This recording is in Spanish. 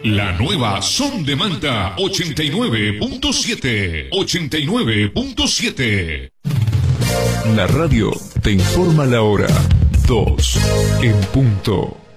La nueva Son de Manta 89.7. 89.7. La radio te informa la hora. 2 en punto.